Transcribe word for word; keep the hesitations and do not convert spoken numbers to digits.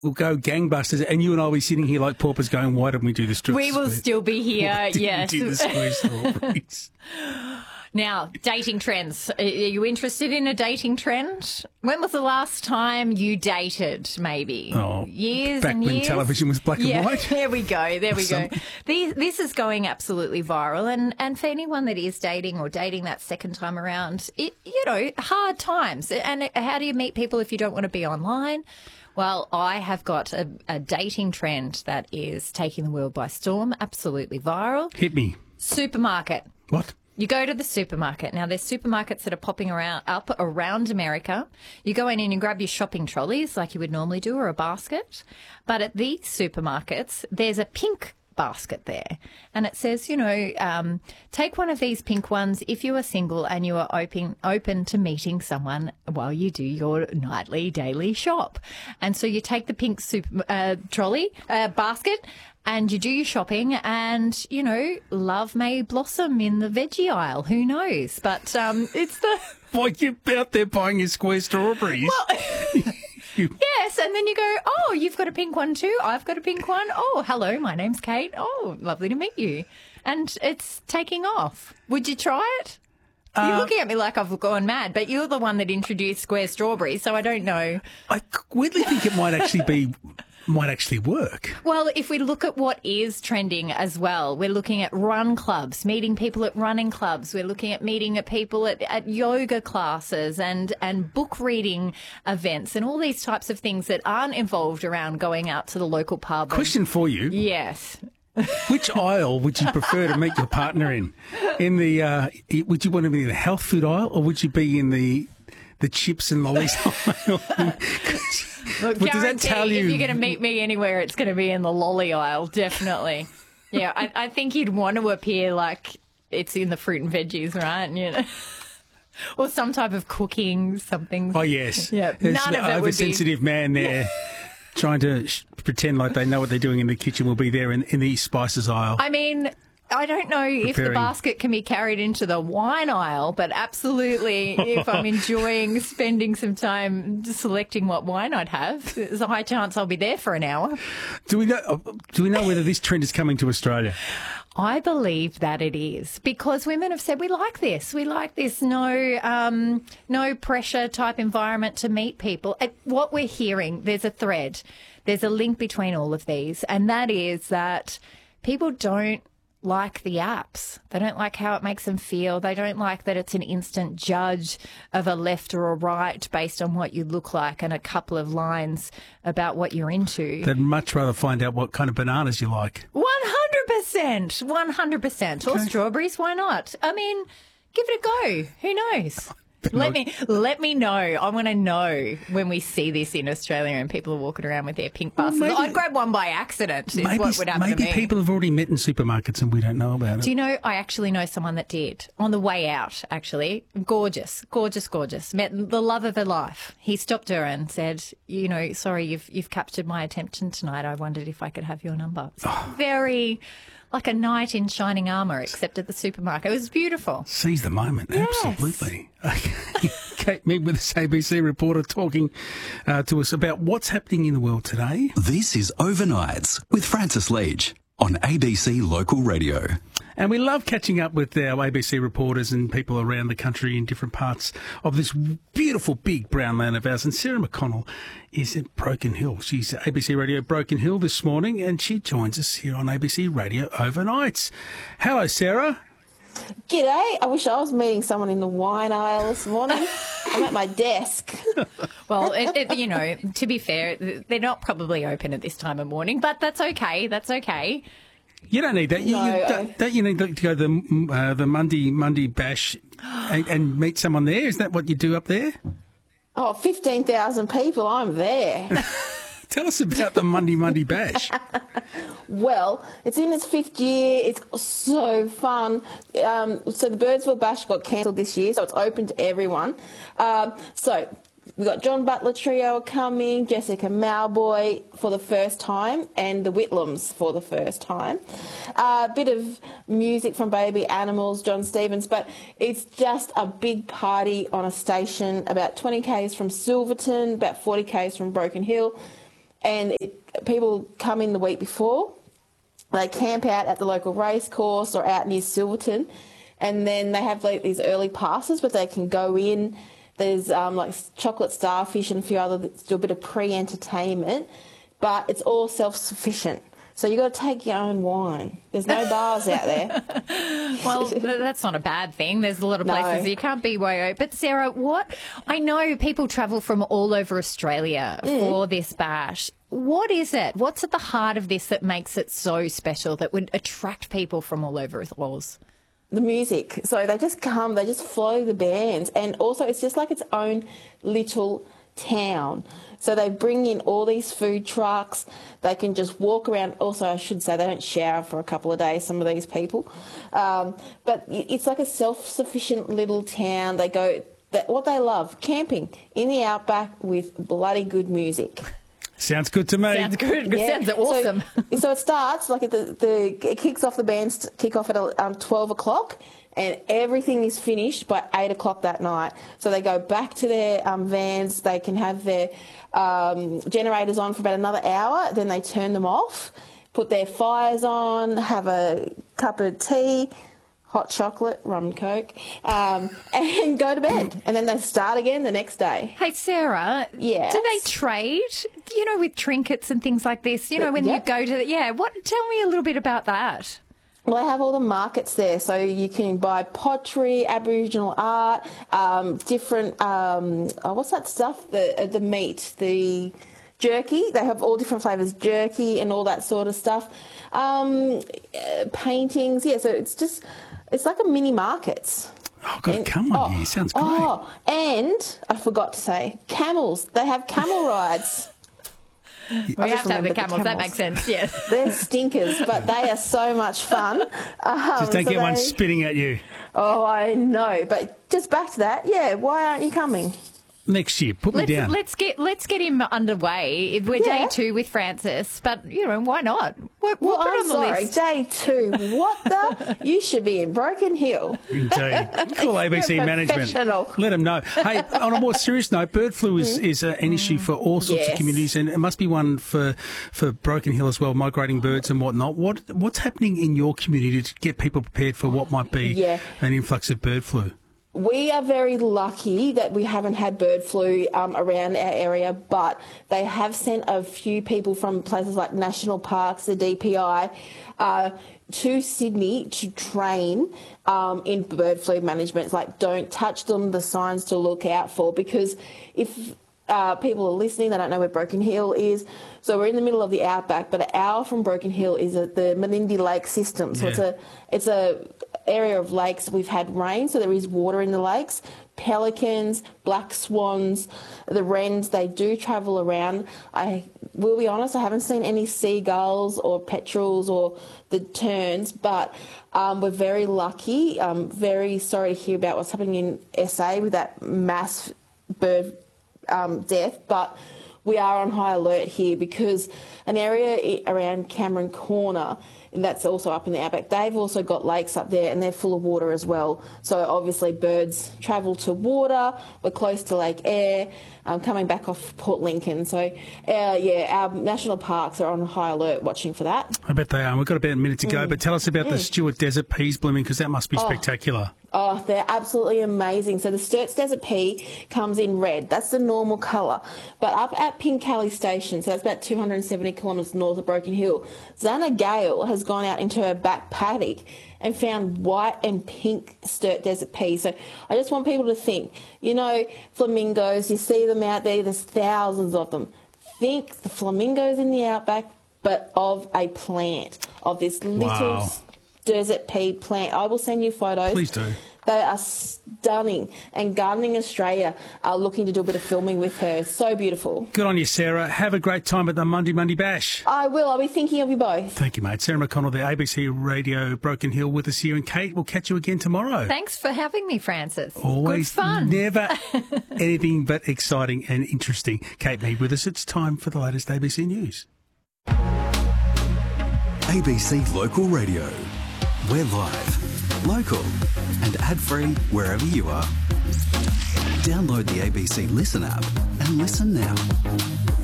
we'll go gangbusters, and you and I will be sitting here like paupers going, why didn't we do the strip? We will still be here, Why didn't yes. we do the square strawberries? Now, dating trends. Are you interested in a dating trend? When was the last time you dated, maybe? Oh, years back and when years? television was black yeah, and white. There we go, there we go. Some- These, this is going absolutely viral. And, and for anyone that is dating or dating that second time around, it, you know, hard times. And how do you meet people if you don't want to be online? Well, I have got a, a dating trend that is taking the world by storm, absolutely viral. Hit me. Supermarket. What? You go to the supermarket. Now, there's supermarkets that are popping around up around America. You go in and you grab your shopping trolleys like you would normally do, or a basket. But at these supermarkets, there's a pink basket there. And it says, you know, um, take one of these pink ones if you are single and you are open, open to meeting someone while you do your nightly, daily shop. And so you take the pink super, uh, trolley, uh, basket, and you do your shopping, and, you know, love may blossom in the veggie aisle. Who knows? But um, it's the... Why, you're out there buying your square strawberries. Well, yes, and then you go, oh, you've got a pink one too. I've got a pink one. Oh, hello, my name's Kate. Oh, lovely to meet you. And it's taking off. Would you try it? You're Uh, looking at me like I've gone mad, but you're the one that introduced square strawberries, so I don't know. I weirdly think it might actually be, might actually work. Well, if we look at what is trending as well, we're looking at run clubs, meeting people at running clubs. We're looking at meeting at people at, at yoga classes and, and book reading events and all these types of things that aren't involved around going out to the local pub. and- Question for you. Yes. Which aisle would you prefer to meet your partner in? In the, uh, would you want to be in the health food aisle, or would you be in the the chips and lollies aisle? Look, What does that guarantee tell you? If you're going to meet me anywhere, it's going to be in the lolly aisle, definitely. Yeah, I, I think you'd want to appear like it's in the fruit and veggies, right? You know, or some type of cooking, something. Oh, yes. Yeah, There's none the of it would be- oversensitive man there trying to sh- pretend like they know what they're doing in the kitchen will be there in, in the spices aisle. I mean, I don't know if the Preparing- basket can be carried into the wine aisle, but absolutely, if I'm enjoying spending some time selecting what wine I'd have, there's a high chance I'll be there for an hour. Do we know? Do we know whether this trend is coming to Australia? I believe that it is, because women have said we like this. We like this no um, no pressure type environment to meet people. And what we're hearing, there's a thread, there's a link between all of these, and that is that people don't like the apps. They don't like how it makes them feel. They don't like that it's an instant judge of a left or a right based on what you look like and a couple of lines about what you're into. They'd much rather find out what kind of bananas you like. one hundred percent. one hundred percent. Or Okay. strawberries, why not? I mean, give it a go. Who knows? Let me let me know. I want to know when we see this in Australia and people are walking around with their pink baskets. maybe- I'd grab one by accident is Maybe, what would happen maybe to me. people have already met in supermarkets and we don't know about it. Do you know, I actually know someone that did on the way out, actually. Gorgeous, gorgeous, gorgeous. Met the love of her life. He stopped her and said, you know, sorry, you've you've captured my attention tonight. I wondered if I could have your number. It's very like a knight in shining armour, except at the supermarket. It was beautiful. Seize the moment. Yes. Absolutely. Okay. Kate Mead with this A B C reporter talking uh, to us about what's happening in the world today. This is Overnights with Francis Leach on A B C Local Radio. And we love catching up with our A B C reporters and people around the country in different parts of this beautiful big brown land of ours. And Sarah McConnell is at Broken Hill. She's at A B C Radio Broken Hill this morning, and she joins us here on A B C Radio Overnights. Hello, Sarah. G'day. I wish I was meeting someone in the wine aisle this morning. I'm at my desk. Well, it, it, you know, to be fair, they're not probably open at this time of morning, but that's okay. That's okay. You don't need that. You, No, you, I- don't, don't you need to go to the, uh, the Monday Monday Bash and, and meet someone there? Is that what you do up there? Oh, fifteen thousand people. I'm there. Tell us about the Monday Monday Bash. Well, it's in its fifth year. It's so fun. Um, so the Birdsville Bash got cancelled this year, so it's open to everyone. Um, so we've got John Butler Trio are coming, Jessica Mauboy for the first time, and the Whitlams for the first time. A uh, bit of music from Baby Animals, John Stevens, but it's just a big party on a station about twenty kays from Silverton, about forty kays from Broken Hill. and it, people come in the week before. They camp out at the local race course or out near Silverton, and then they have like these early passes but they can go in. There's um, like chocolate starfish and a few other that do a bit of pre-entertainment, but it's all self-sufficient. So you've got to take your own wine. There's no bars out there. Well, that's not a bad thing. There's a lot of places No. you can't B Y O. But Sarah, what I know people travel from all over Australia Mm. for this bash. What is it? What's at the heart of this that makes it so special that would attract people from all over Oz? The music. So they just come, they just follow the bands. And also it's just like its own little town. So they bring in all these food trucks. They can just walk around. Also, I should say they don't shower for a couple of days, some of these people. Um, but it's like a self-sufficient little town. They go, that what they love, camping in the outback with bloody good music. Sounds good to me. Sounds good. Yeah. Sounds awesome. So, so it starts like at the, the it kicks off. The bands kick off at um, twelve o'clock, and everything is finished by eight o'clock that night. So they go back to their um, vans. They can have their um, generators on for about another hour. Then they turn them off, put their fires on, have a cup of tea, hot chocolate, rum and coke, um, and go to bed. And then they start again the next day. Hey, Sarah, Yes? do they trade, you know, with trinkets and things like this? You know, when Yep. you go to, the, yeah, what? Tell me a little bit about that. Well, they have all the markets there, so you can buy pottery, Aboriginal art, um, different, um, oh, what's that stuff? The, uh, the meat, the jerky. They have all different flavours, jerky and all that sort of stuff. Um, uh, paintings, yeah, so it's just, it's like a mini markets. Oh, I've got to come on here. Sounds great. Oh, and I forgot to say, camels. They have camel rides. We just have to have the remembered the camels. That camels. makes sense, yes. They're stinkers, but they are so much fun. Um, Just don't so get one they- spitting at you. Oh, I know. But just back to that, yeah, why aren't you coming? Next year, put me Let's, down. let's get let's get him underway. We're Yeah. day two with Francis, but you know why not? We'll, we'll Well, put it I'm on the sorry, list. day two. What the? You should be in Broken Hill. Indeed. Call A B C You're a Management. professional. Let them know. Hey, on a more serious note, bird flu is, is uh, an issue for all sorts of Yes. communities, and it must be one for, for Broken Hill as well, migrating birds and whatnot. What What's happening in your community to get people prepared for what might be Yeah. an influx of bird flu? We are very lucky that we haven't had bird flu um, around our area, but they have sent a few people from places like national parks, the D P I, uh, to Sydney to train um, in bird flu management. It's like, don't touch them, the signs to look out for, because if uh, people are listening, they don't know where Broken Hill is. So we're in the middle of the outback, but an hour from Broken Hill is at the Menindee Lake system. So Yeah. it's a it's a area of lakes. We've had rain, so there is water in the lakes. Pelicans, black swans, the wrens, they do travel around. I will be honest, I haven't seen any seagulls or petrels or the terns, but um, we're very lucky. Um, very sorry to hear about what's happening in S A with that mass bird um, death, but we are on high alert here because an area i- around Cameron Corner, and that's also up in the outback, they've also got lakes up there and they're full of water as well. So obviously birds travel to water. We're close to Lake Eyre, um, coming back off Port Lincoln. So, uh, yeah, our national parks are on high alert watching for that. I bet they are. We've got about a minute to go, but tell us about the Stewart Desert peas blooming, because that must be spectacular. Oh, they're absolutely amazing. So the Sturt's Desert Pea comes in red. That's the normal colour. But up at Pincali Station, so that's about two hundred seventy kilometres north of Broken Hill, Zana Gale has gone out into her back paddock and found white and pink Sturt Desert Pea. So I just want people to think, you know, flamingos, you see them out there, there's thousands of them. Think the flamingos in the outback, but of a plant, of this little Wow. desert pea plant. I will send you photos. Please do. They are stunning, and Gardening Australia are looking to do a bit of filming with her. So beautiful. Good on you, Sarah. Have a great time at the Monday Monday Bash. I will. I'll be thinking of you both. Thank you, mate. Sarah McConnell, the A B C Radio Broken Hill with us here. And Kate, we'll catch you again tomorrow. Thanks for having me, Francis. Always Good fun. never anything but exciting and interesting. Kate Mead with us. It's time for the latest A B C News. A B C Local Radio. We're live, local and ad-free wherever you are. Download the A B C Listen app and listen now.